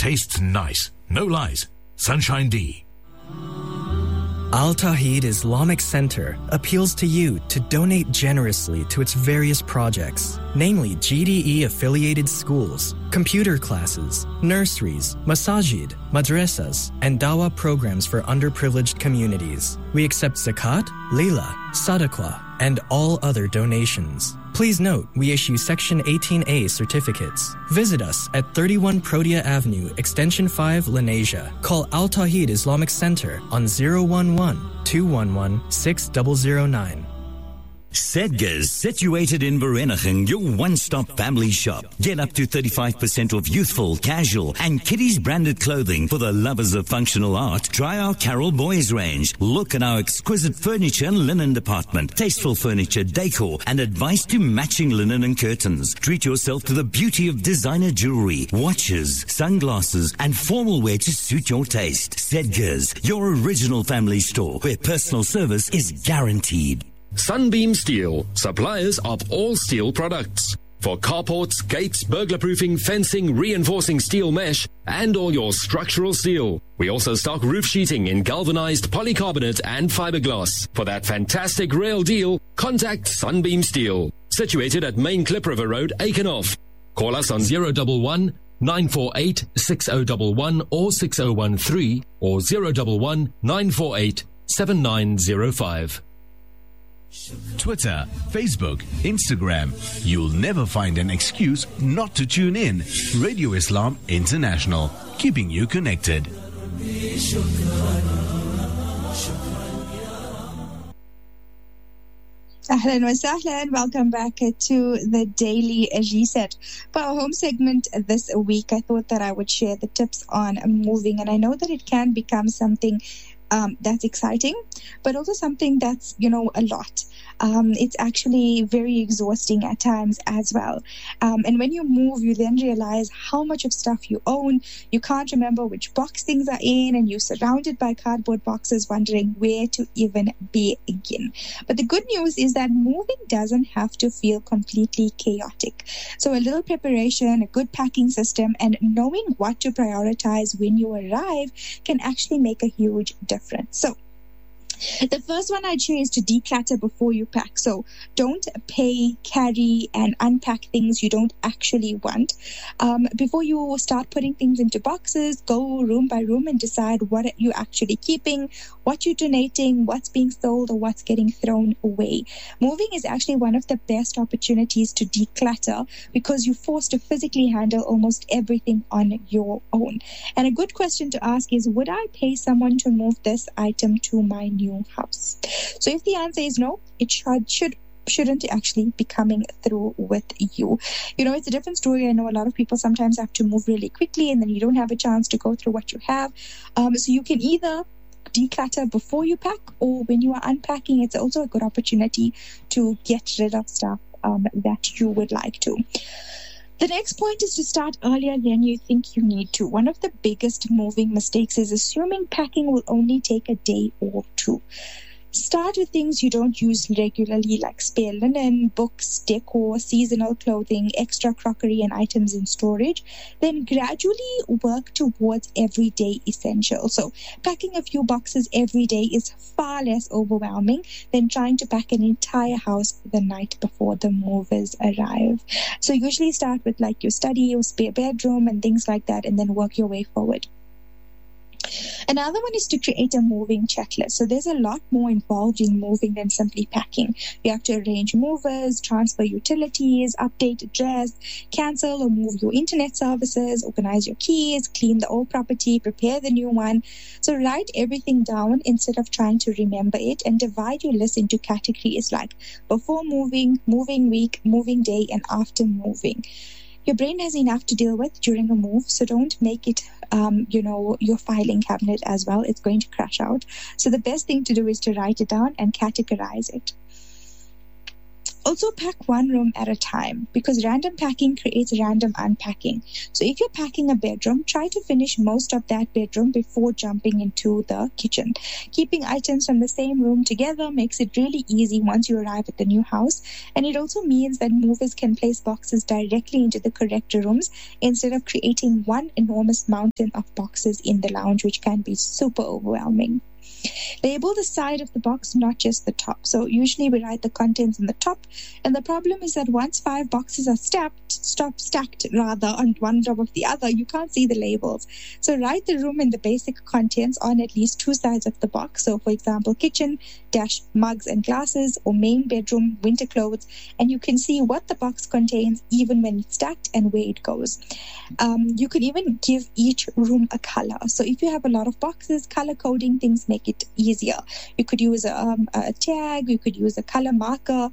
tastes nice. No lies. Sunshine D. Al Tawheed Islamic Center appeals to you to donate generously to its various projects, namely GDE-affiliated schools, computer classes, nurseries, masajid, madrasas, and dawah programs for underprivileged communities. We accept zakat, lila, sadaqah, and all other donations. Please note, we issue Section 18A certificates. Visit us at 31 Protea Avenue, Extension 5, Lenasia. Call Al Tawheed Islamic Center on 011-211-6009. Sedgars, situated in Vereeniging, your one-stop family shop. Get up to 35% off youthful, casual, and kiddies branded clothing. For the lovers of functional art, try our Carol Boys range. Look at our exquisite furniture and linen department. Tasteful furniture, decor, and advice to matching linen and curtains. Treat yourself to the beauty of designer jewelry, watches, sunglasses, and formal wear to suit your taste. Sedgars, your original family store, where personal service is guaranteed. Sunbeam Steel, suppliers of all steel products. For carports, gates, burglar-proofing, fencing, reinforcing steel mesh, and all your structural steel. We also stock roof sheeting in galvanized polycarbonate and fiberglass. For that fantastic rail deal, contact Sunbeam Steel. Situated at Main Klip River Road, Aikenhof. Call us on 011 948 6011 or 6013 or 011 948 7905. Twitter, Facebook, Instagram. You'll never find an excuse not to tune in. Radio Islam International, keeping you connected. Ahlan wa sahlan. Welcome back to the Daily Reset. For our home segment this week, I thought that I would share the tips on moving, and I know that it can become something that's exciting, but also something that's, a lot. It's actually very exhausting at times as well. And when you move, you then realize how much of stuff you own. You can't remember which box things are in, and you're surrounded by cardboard boxes wondering where to even begin. But the good news is that moving doesn't have to feel completely chaotic. So a little preparation, a good packing system, and knowing what to prioritize when you arrive can actually make a huge difference. So the first one I'd share is to declutter before you pack. So don't pay, carry, and unpack things you don't actually want. Before you start putting things into boxes, go room by room and decide what you're actually keeping, what you're donating, what's being sold, or what's getting thrown away. Moving is actually one of the best opportunities to declutter because you're forced to physically handle almost everything on your own. And a good question to ask is, would I pay someone to move this item to my new house? So if the answer is no, it shouldn't actually be coming through with you. It's a different story. I know a lot of people sometimes have to move really quickly and then you don't have a chance to go through what you have. So you can either declutter before you pack, or when you are unpacking, it's also a good opportunity to get rid of stuff that you would like to. The next point is to start earlier than you think you need to. One of the biggest moving mistakes is assuming packing will only take a day or two. Start with things you don't use regularly, like spare linen, books, decor, seasonal clothing, extra crockery, and items in storage. Then gradually work towards everyday essentials. So packing a few boxes every day is far less overwhelming than trying to pack an entire house the night before the movers arrive. So usually start with like your study, your spare bedroom, and things like that, and then work your way forward. Another one is to create a moving checklist. So there's a lot more involved in moving than simply packing. You have to arrange movers, transfer utilities, update address, cancel or move your internet services, organize your keys, clean the old property, prepare the new one. So write everything down instead of trying to remember it, and divide your list into categories like before moving, moving week, moving day, and after moving. Your brain has enough to deal with during a move, so don't make it, your filing cabinet as well. It's going to crash out. So the best thing to do is to write it down and categorize it. Also, pack one room at a time, because random packing creates random unpacking. So if you're packing a bedroom, try to finish most of that bedroom before jumping into the kitchen. Keeping items from the same room together makes it really easy once you arrive at the new house, and it also means that movers can place boxes directly into the correct rooms instead of creating one enormous mountain of boxes in the lounge, which can be super overwhelming. Label the side of the box, not just the top. So usually we write the contents on the top, and the problem is that once 5 boxes are stacked on one top of the other, you can't see the labels. So write the room and the basic contents on at least 2 sides of the box. So for example, kitchen - mugs and glasses, or main bedroom winter clothes, and you can see what the box contains even when it's stacked and where it goes. You could even give each room a color. So if you have a lot of boxes, color coding things make it easier. You could use a tag, you could use a color marker,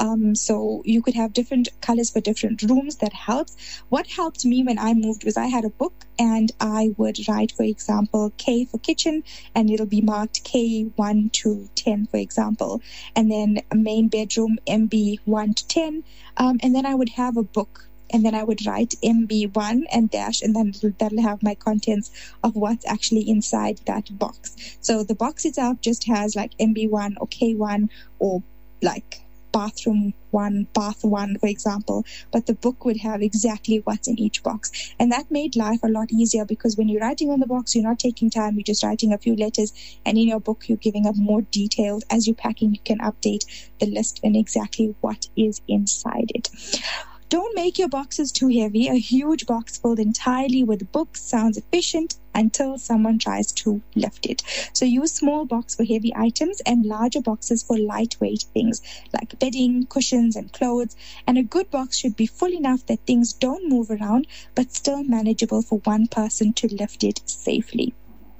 so you could have different colors for different rooms. That helps. What helped me when I moved was I had a book, and I would write, for example, K for kitchen, and it'll be marked K1 to 10, for example, and then main bedroom MB 1 to 10, and then I would have a book, and then I would write MB1 and dash, and then that'll have my contents of what's actually inside that box. So the box itself just has like MB1 or K1 or like bathroom 1, bath 1, for example, but the book would have exactly what's in each box. And that made life a lot easier, because when you're writing on the box, you're not taking time, you're just writing a few letters, and in your book, you're giving up more details. As you're packing, you can update the list and exactly what is inside it. Don't make your boxes too heavy. A huge box filled entirely with books sounds efficient until someone tries to lift it. So use small box for heavy items and larger boxes for lightweight things like bedding, cushions, and clothes. And a good box should be full enough that things don't move around, but still manageable for one person to lift it safely.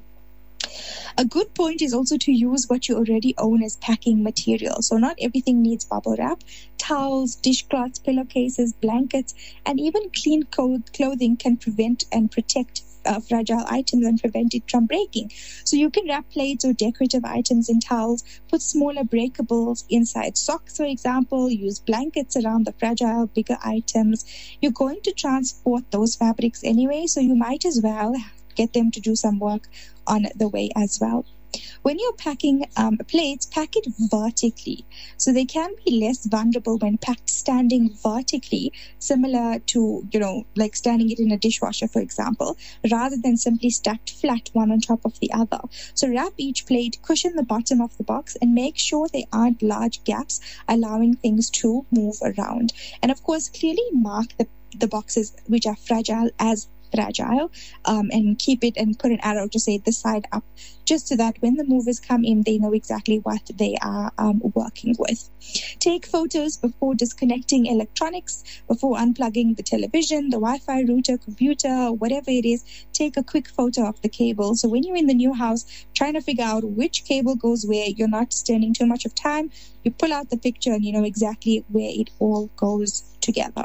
A good point is also to use what you already own as packing material. So not everything needs bubble wrap. Towels, dishcloths, pillowcases, blankets, and even clean clothing can prevent and protect fragile items and prevent it from breaking. So you can wrap plates or decorative items in towels, put smaller breakables inside socks, for example, use blankets around the fragile, bigger items. You're going to transport those fabrics anyway, so you might as well get them to do some work on the way as well. When you're packing plates, pack it vertically. So they can be less vulnerable when packed standing vertically, similar to, like standing it in a dishwasher, for example, rather than simply stacked flat one on top of the other. So wrap each plate, cushion the bottom of the box, and make sure there aren't large gaps, allowing things to move around. And of course, clearly mark the boxes which are fragile as fragile, and keep it and put an arrow to say this side up, just so that when the movers come in, they know exactly what they are working with. Take photos before disconnecting electronics, before unplugging the television, the Wi-Fi router, computer, whatever it is. Take a quick photo of the cable. So when you're in the new house, trying to figure out which cable goes where, you're not spending too much of time. You pull out the picture and you know exactly where it all goes together.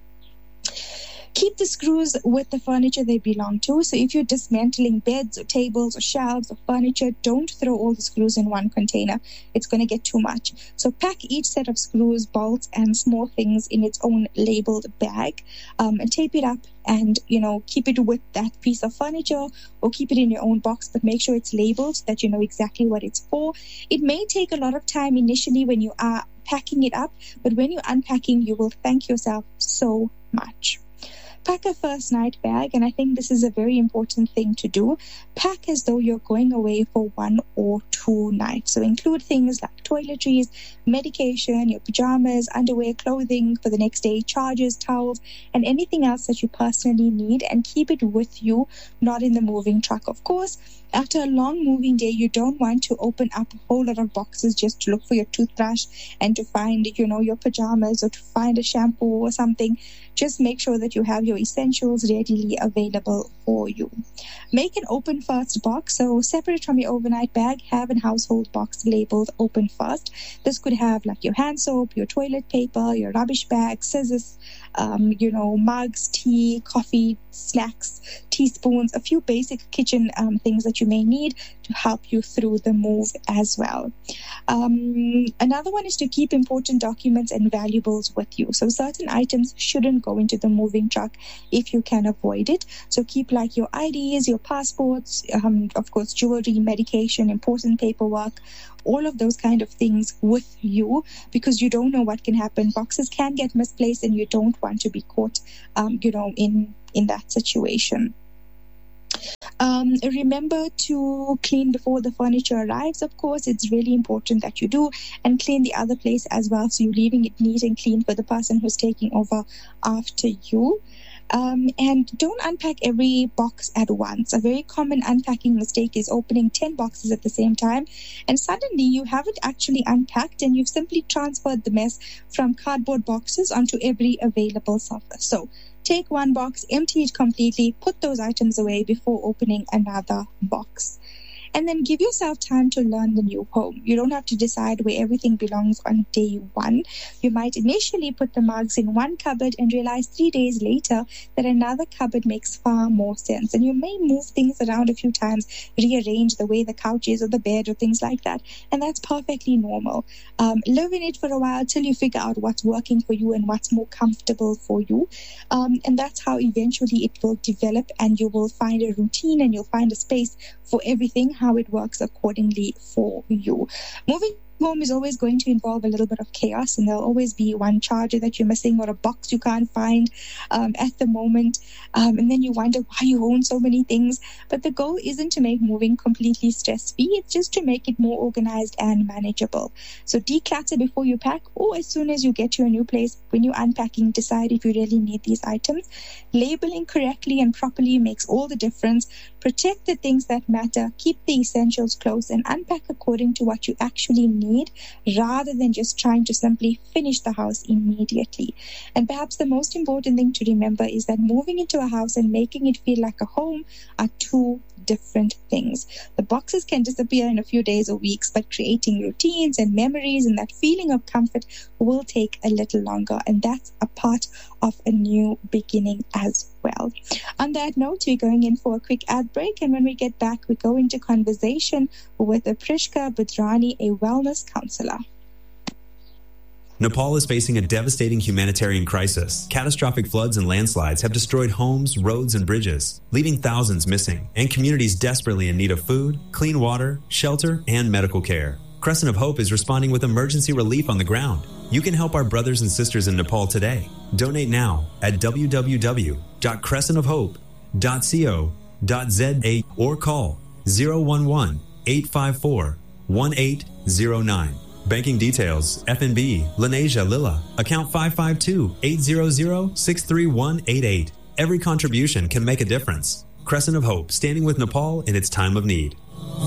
Keep the screws with the furniture they belong to. So if you're dismantling beds or tables or shelves or furniture, don't throw all the screws in one container. It's going to get too much. So pack each set of screws, bolts, and small things in its own labeled bag, and tape it up and, keep it with that piece of furniture, or keep it in your own box, but make sure it's labeled so that you know exactly what it's for. It may take a lot of time initially when you are packing it up, but when you're unpacking, you will thank yourself so much. Pack a first night bag, and I think this is a very important thing to do. Pack as though you're going away for 1 or 2 nights. So include things like toiletries, medication, your pajamas, underwear, clothing for the next day, chargers, towels, and anything else that you personally need, and keep it with you, not in the moving truck, of course. After a long moving day, you don't want to open up a whole lot of boxes just to look for your toothbrush and to find, your pajamas, or to find a shampoo or something. Just make sure that you have your essentials readily available for you. Make an open first box. So separate from your overnight bag, have a household box labeled open first. This could have like your hand soap, your toilet paper, your rubbish bag, scissors, mugs, tea, coffee, snacks, teaspoons, a few basic kitchen things that you may need to help you through the move as well. Another one is to keep important documents and valuables with you. So certain items shouldn't go into the moving truck if you can avoid it. So keep like your IDs, your passports, of course, jewelry, medication, important paperwork, all of those kind of things with you, because you don't know what can happen. Boxes can get misplaced and you don't want to be caught, in that situation. Remember to clean before the furniture arrives. Of course, it's really important that you do, and clean the other place as well, so you're leaving it neat and clean for the person who's taking over after you. And don't unpack every box at once. A very common unpacking mistake is opening 10 boxes at the same time, and suddenly you haven't actually unpacked and you've simply transferred the mess from cardboard boxes onto every available surface. So take one box, empty it completely, put those items away before opening another box. And then give yourself time to learn the new home. You don't have to decide where everything belongs on day one. You might initially put the mugs in one cupboard and realize 3 days later that another cupboard makes far more sense. And you may move things around a few times, rearrange the way the couch is or the bed or things like that. And that's perfectly normal. Live in it for a while till you figure out what's working for you and what's more comfortable for you. And that's how eventually it will develop, and you will find a routine and you'll find a space for everything, how it works accordingly for you. Moving home is always going to involve a little bit of chaos, and there'll always be one charger that you're missing or a box you can't find at the moment, and then you wonder why you own so many things. But the goal isn't to make moving completely stress-free, it's just to make it more organized and manageable. So declutter before you pack, or as soon as you get to a new place, when you're unpacking, decide if you really need these items. Labeling correctly and properly makes all the difference. Protect the things that matter, keep the essentials close, and unpack according to what you actually need, rather than just trying to simply finish the house immediately. And perhaps the most important thing to remember is that moving into a house and making it feel like a home are two different things. The boxes can disappear in a few days or weeks, but creating routines and memories and that feeling of comfort will take a little longer, and that's a part of a new beginning as well. On that note, we're going in for a quick ad break, and when we get back, we go into conversation with Prishka Budrani, a wellness counselor. Nepal is facing a devastating humanitarian crisis. Catastrophic floods and landslides have destroyed homes, roads, and bridges, leaving thousands missing, and communities desperately in need of food, clean water, shelter, and medical care. Crescent of Hope is responding with emergency relief on the ground. You can help our brothers and sisters in Nepal today. Donate now at www.crescentofhope.co.za or call 011-854-1809. Banking details, FNB, Lenasia Lila, account 552-800-63188. Every contribution can make a difference. Crescent of Hope, standing with Nepal in its time of need.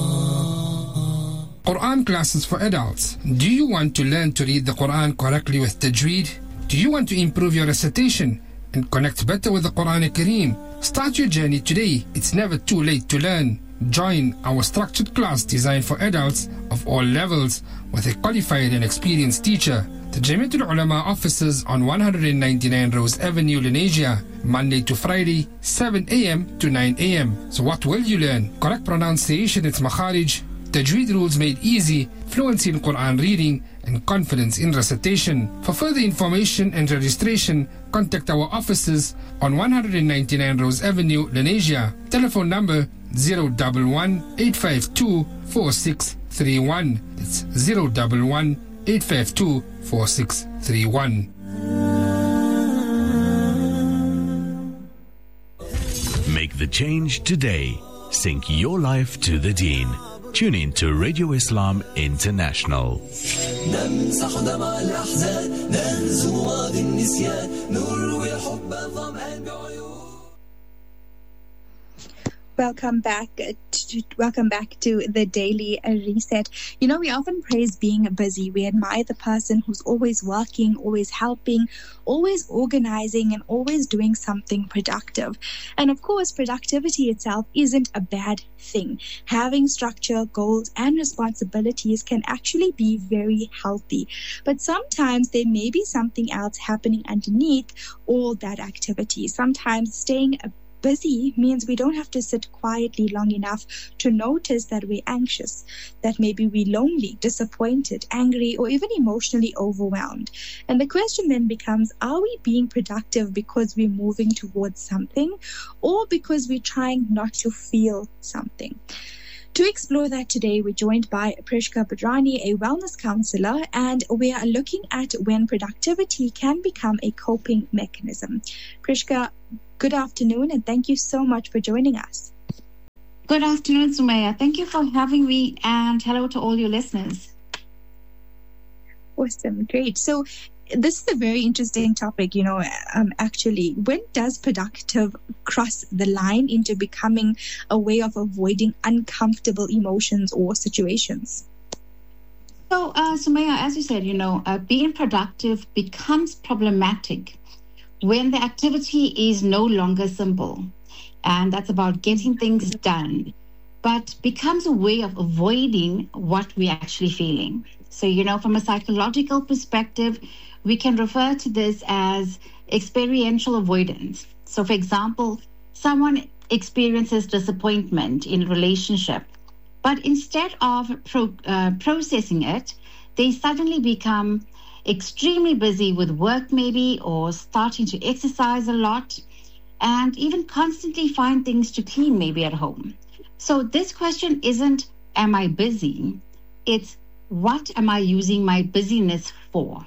Quran classes for adults. Do you want to learn to read the Quran correctly with Tajweed? Do you want to improve your recitation and connect better with the Quran Kareem? Start your journey today. It's never too late to learn. Join our structured class designed for adults of all levels with a qualified and experienced teacher. The Jamiatul Ulama offices on 199 Rose Avenue, Lenasia, Monday to Friday, 7 a.m. to 9 a.m. So what will you learn? Correct pronunciation, it's Makharij, Tajweed rules made easy, fluency in Quran reading, and confidence in recitation. For further information and registration, contact our offices on 199 Rose Avenue, Lenasia. Telephone number 011-852-4631. It's 011-852-4631. Make the change today. Sync your life to the Deen. Tune in to Radio Islam International. Welcome back Welcome back to the Daily Reset. You know, we often praise being busy. We admire the person who's always working, always helping, always organizing, and always doing something productive. And of course, productivity itself isn't a bad thing. Having structure, goals, and responsibilities can actually be very healthy. But sometimes there may be something else happening underneath all that activity. Sometimes staying busy means we don't have to sit quietly long enough to notice that we're anxious, that maybe we're lonely, disappointed, angry, or even emotionally overwhelmed. And the question then becomes, are we being productive because we're moving towards something, or because we're trying not to feel something? To explore that today, we're joined by Prishka Badrani, a wellness counselor, and we are looking at when productivity can become a coping mechanism. Prishka, good afternoon, and thank you so much for joining us. Good afternoon, Sumaya. Thank you for having me, and hello to all your listeners. Awesome, great. So this is a very interesting topic, actually. When does productive cross the line into becoming a way of avoiding uncomfortable emotions or situations? So, Sumaya, as you said, being productive becomes problematic when the activity is no longer simple, and that's about getting things done, but becomes a way of avoiding what we're actually feeling. So, from a psychological perspective, we can refer to this as experiential avoidance. So, for example, someone experiences disappointment in a relationship, but instead of processing it, they suddenly become extremely busy with work maybe, or starting to exercise a lot, and even constantly find things to clean maybe at home. So this question isn't, am I busy? It's, what am I using my busyness for?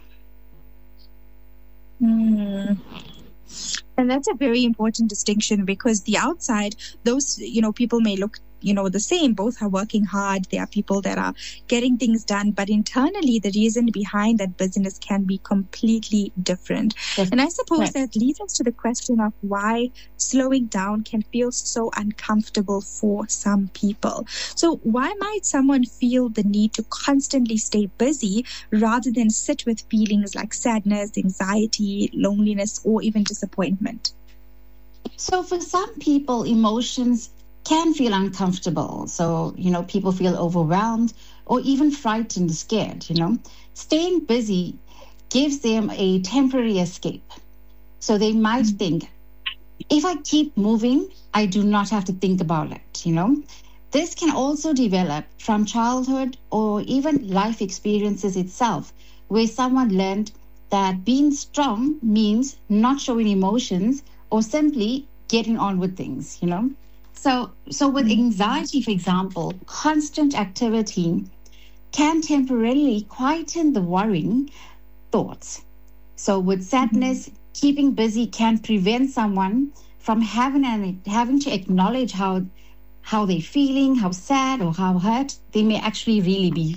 And that's a very important distinction, because the outside, those, people may look, the same. Both are working hard. There are people that are getting things done, but internally, the reason behind that business can be completely different. And I suppose that leads us to the question of why slowing down can feel so uncomfortable for some people. So why might someone feel the need to constantly stay busy rather than sit with feelings like sadness, anxiety, loneliness, or even disappointment? So for some people, emotions can feel uncomfortable. So, people feel overwhelmed or even frightened, scared, Staying busy gives them a temporary escape. So they might think, if I keep moving, I do not have to think about it, This can also develop from childhood or even life experiences itself, where someone learned that being strong means not showing emotions or simply getting on with things, So with anxiety, for example, constant activity can temporarily quieten the worrying thoughts. So with sadness, keeping busy can prevent someone from having to acknowledge how they're feeling, how sad or how hurt they may actually really be.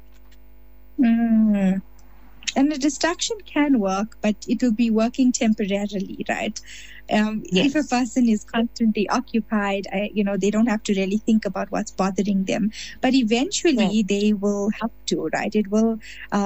And a distraction can work, but it will be working temporarily, right? If a person is constantly occupied, they don't have to really think about what's bothering them. But eventually they will have to, right? It will,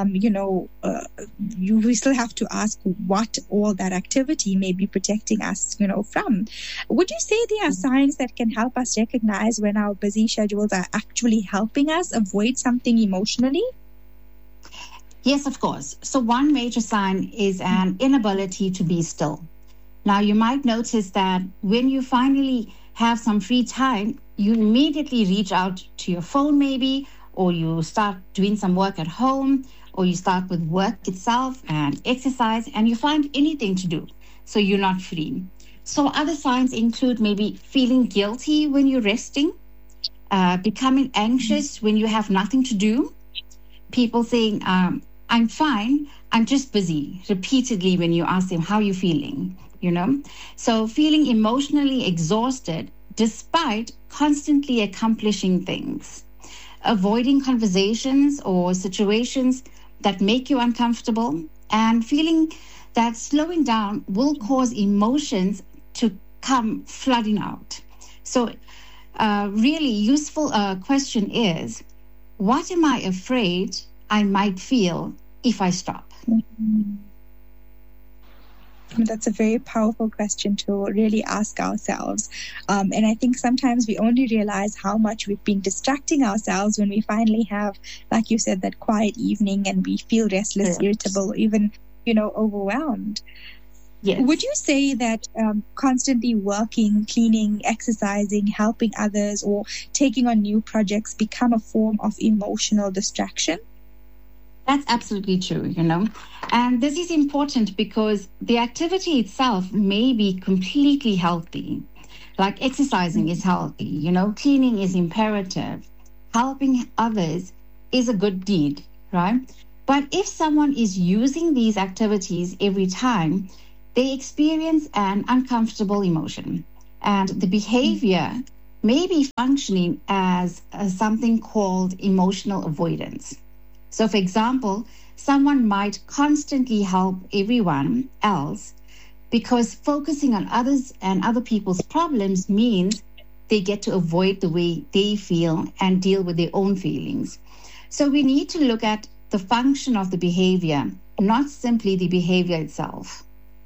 we still have to ask what all that activity may be protecting us, from. Would you say there are signs that can help us recognize when our busy schedules are actually helping us avoid something emotionally? Yes, of course. So one major sign is an inability to be still. Now, you might notice that when you finally have some free time, you immediately reach out to your phone maybe, or you start doing some work at home, or you start with work itself and exercise, and you find anything to do. So you're not free. So other signs include maybe feeling guilty when you're resting, becoming anxious when you have nothing to do, people saying, I'm fine, I'm just busy, repeatedly when you ask them, how are you feeling? So feeling emotionally exhausted despite constantly accomplishing things, avoiding conversations or situations that make you uncomfortable, and feeling that slowing down will cause emotions to come flooding out. So really useful question is, what am I afraid I might feel if I stop? That's a very powerful question to really ask ourselves. And I think sometimes we only realize how much we've been distracting ourselves when we finally have, like you said, that quiet evening and we feel restless, irritable, or even, overwhelmed. Yes. Would you say that constantly working, cleaning, exercising, helping others, or taking on new projects become a form of emotional distraction? That's absolutely true, And this is important because the activity itself may be completely healthy. Like exercising is healthy, cleaning is imperative. Helping others is a good deed, right? But if someone is using these activities every time, they experience an uncomfortable emotion. And the behavior may be functioning as something called emotional avoidance. So, for example, someone might constantly help everyone else because focusing on others and other people's problems means they get to avoid the way they feel and deal with their own feelings. So we need to look at the function of the behavior, not simply the behavior itself.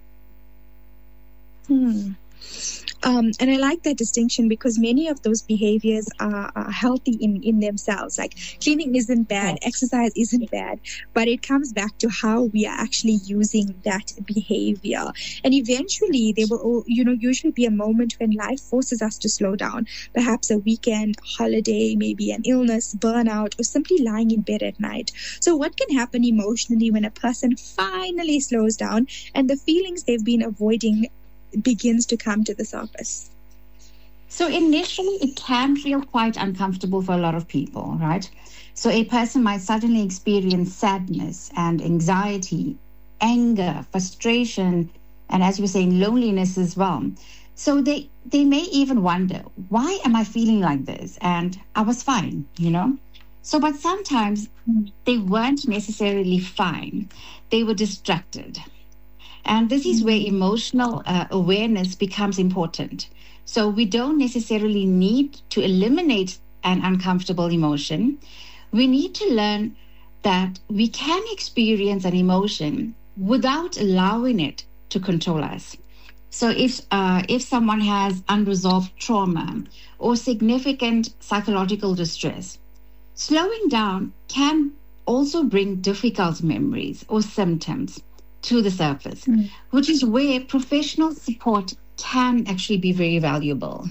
And I like that distinction because many of those behaviors are healthy in themselves. Like cleaning isn't bad, exercise isn't bad, but it comes back to how we are actually using that behavior. And eventually there will, usually be a moment when life forces us to slow down. Perhaps a weekend, holiday, maybe an illness, burnout, or simply lying in bed at night. So what can happen emotionally when a person finally slows down and the feelings they've been avoiding begins to come to the surface? So initially, it can feel quite uncomfortable for a lot of people, right? So a person might suddenly experience sadness and anxiety, anger, frustration, and as you were saying, loneliness as well. So they may even wonder, why am I feeling like this? And I was fine, So, but sometimes they weren't necessarily fine. They were distracted. And this is where emotional awareness becomes important. So we don't necessarily need to eliminate an uncomfortable emotion. We need to learn that we can experience an emotion without allowing it to control us. So if someone has unresolved trauma or significant psychological distress, slowing down can also bring difficult memories or symptoms to the surface, which is where professional support can actually be very valuable.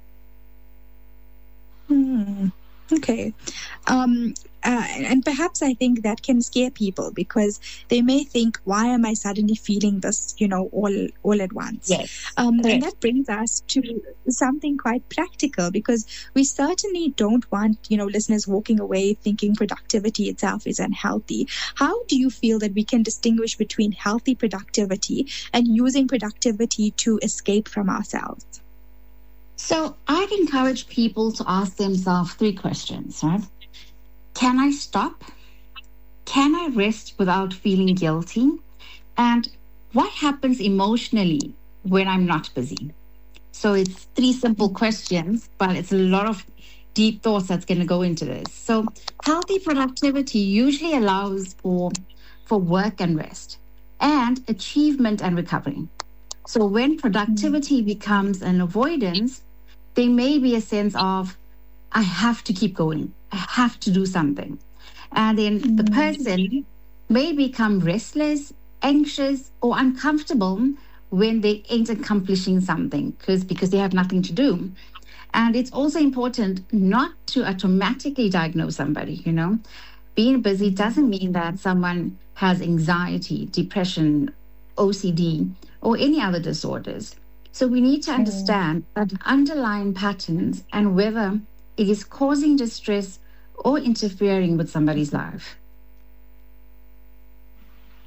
Okay. And perhaps I think that can scare people because they may think, why am I suddenly feeling this, all at once? Yes. And that brings us to something quite practical because we certainly don't want, listeners walking away thinking productivity itself is unhealthy. How do you feel that we can distinguish between healthy productivity and using productivity to escape from ourselves? So I'd encourage people to ask themselves 3 questions, right? Can I stop? Can I rest without feeling guilty? And what happens emotionally when I'm not busy? So it's 3 simple questions, but it's a lot of deep thoughts that's going to go into this. So healthy productivity usually allows for work and rest and achievement and recovery. So when productivity becomes an avoidance, there may be a sense of, I have to keep going. I have to do something. And then the person may become restless, anxious, or uncomfortable when they ain't accomplishing something because they have nothing to do. And it's also important not to automatically diagnose somebody, Being busy doesn't mean that someone has anxiety, depression, OCD, or any other disorders. So we need to understand that underlying patterns and whether it is causing distress or interfering with somebody's life.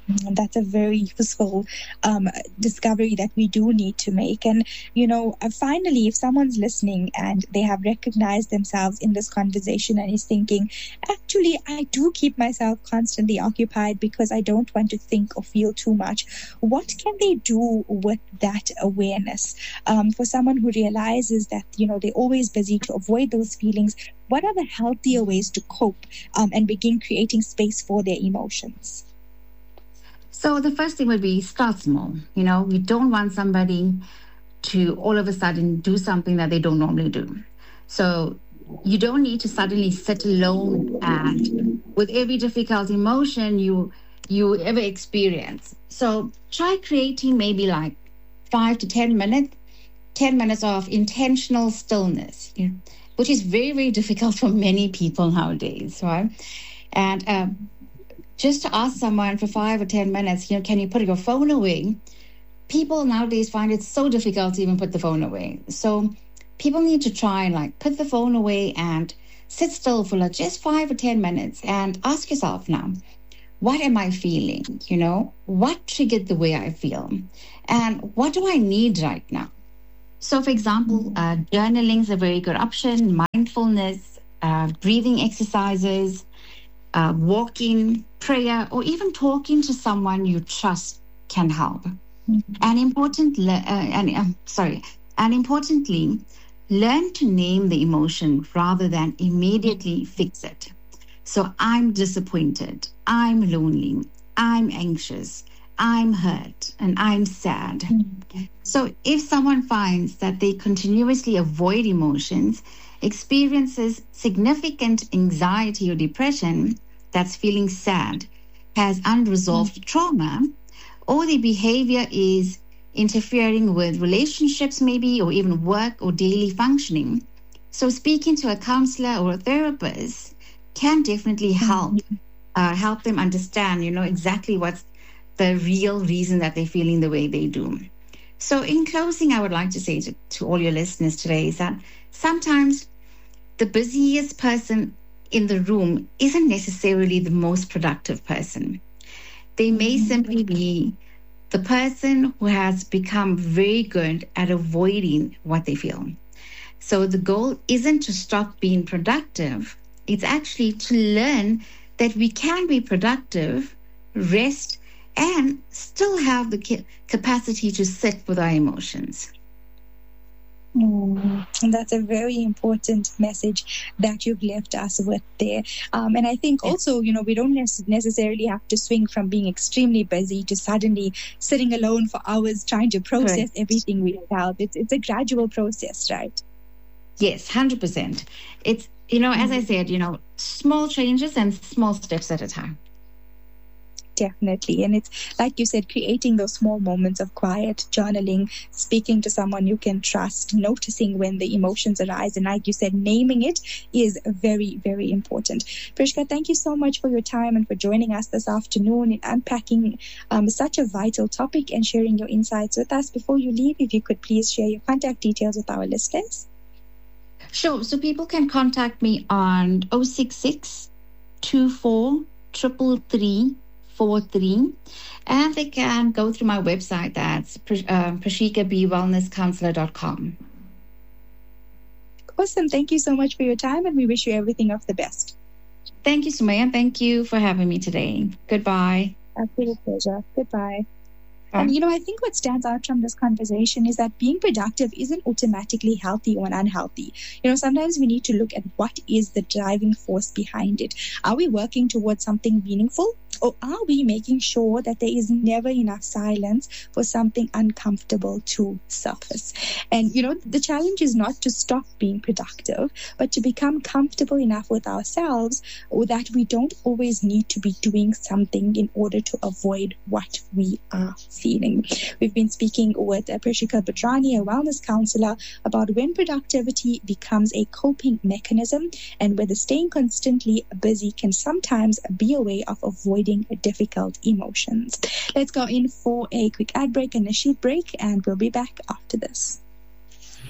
That's a very useful discovery that we do need to make. And, finally, if someone's listening and they have recognized themselves in this conversation and is thinking, actually, I do keep myself constantly occupied because I don't want to think or feel too much, what can they do with that awareness? For someone who realizes that, they're always busy to avoid those feelings, what are the healthier ways to cope and begin creating space for their emotions? So the first thing would be start small. We don't want somebody to all of a sudden do something that they don't normally do. So you don't need to suddenly sit alone and with every difficult emotion you ever experience. So try creating maybe like 5 to 10 minutes of intentional stillness, which is very, very difficult for many people nowadays, right? And just to ask someone for 5 or 10 minutes, can you put your phone away? People nowadays find it so difficult to even put the phone away. So people need to try and put the phone away and sit still for just 5 or 10 minutes and ask yourself now, what am I feeling? What triggered the way I feel? And what do I need right now? So for example, journaling is a very good option, mindfulness, breathing exercises, walking, prayer, or even talking to someone you trust can help. And importantly, learn to name the emotion rather than immediately fix it. So I'm disappointed, I'm lonely, I'm anxious, I'm hurt, and I'm sad. So if someone finds that they continuously avoid emotions, experiences significant anxiety or depression, that's feeling sad, has unresolved trauma, or the behavior is interfering with relationships maybe, or even work or daily functioning. So speaking to a counselor or a therapist can definitely help them understand, exactly what's the real reason that they're feeling the way they do. So in closing, I would like to say to all your listeners today is that sometimes the busiest person in the room isn't necessarily the most productive person. They may simply be the person who has become very good at avoiding what they feel. So the goal isn't to stop being productive. It's actually to learn that we can be productive, rest, and still have the capacity to sit with our emotions. And that's a very important message that you've left us with there. And I think also, we don't necessarily have to swing from being extremely busy to suddenly sitting alone for hours trying to process everything we felt. It's a gradual process, right? Yes, 100%. It's, as I said, small changes and small steps at a time. Definitely. And it's, like you said, creating those small moments of quiet, journaling, speaking to someone you can trust, noticing when the emotions arise. And like you said, naming it is very, very important. Prishka, thank you so much for your time and for joining us this afternoon in unpacking such a vital topic and sharing your insights with us. Before you leave, if you could please share your contact details with our listeners. Sure. So people can contact me on 066 24 333 43, and they can go through my website. That's prashikabwellnesscounselor.com. Awesome. Thank you so much for your time, and we wish you everything of the best. Thank you, Sumaya. Thank you for having me today. Goodbye. Absolute pleasure. Goodbye. And, I think what stands out from this conversation is that being productive isn't automatically healthy or unhealthy. Sometimes we need to look at what is the driving force behind it. Are we working towards something meaningful? Or are we making sure that there is never enough silence for something uncomfortable to surface? And, the challenge is not to stop being productive, but to become comfortable enough with ourselves or that we don't always need to be doing something in order to avoid what we are feeling. We've been speaking with Prashika Badrani, a wellness counselor, about when productivity becomes a coping mechanism and whether staying constantly busy can sometimes be a way of avoiding difficult emotions. Let's go in for a quick ad break and a sheet break, and we'll be back after this.